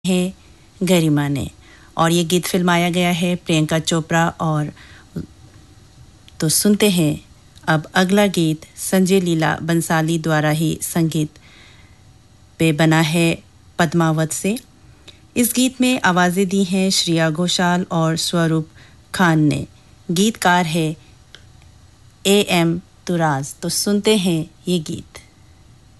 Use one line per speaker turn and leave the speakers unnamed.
है गरिमा ने और ये गीत फिल्माया गया है प्रियंका चोपड़ा और तो सुनते हैं अब अगला गीत संजय लीला बंसाली द्वारा ही संगीत पे बना है पद्मावत से। इस गीत में आवाजें दी हैं श्रेया घोषाल और स्वरूप खान ने। गीतकार है एएम तुराज। तो सुनते हैं ये गीत।